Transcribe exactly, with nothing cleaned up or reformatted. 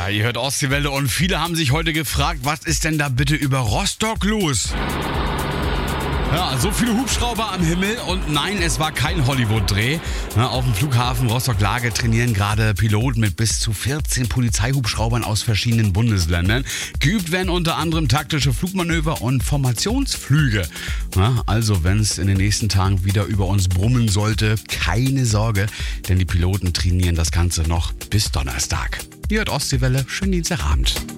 Ja, ihr hört Ostseewelle und viele haben sich heute gefragt, was ist denn da bitte über Rostock los? Ja, so viele Hubschrauber am Himmel und nein, es war kein Hollywood-Dreh. Ja, auf dem Flughafen Rostock-Lage trainieren gerade Piloten mit bis zu vierzehn Polizeihubschraubern aus verschiedenen Bundesländern. Geübt werden unter anderem taktische Flugmanöver und Formationsflüge. Ja, also wenn es in den nächsten Tagen wieder über uns brummen sollte, keine Sorge, denn die Piloten trainieren das Ganze noch bis Donnerstag. Ihr hört Ostseewelle, schönen Dienstagabend.